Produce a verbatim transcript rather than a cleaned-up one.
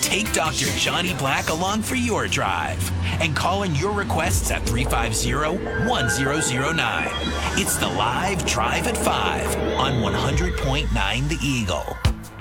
Take Doctor Johnny Black along for your drive and call in your requests at three five zero, one zero zero nine. It's the live Drive at five on one hundred point nine The Eagle.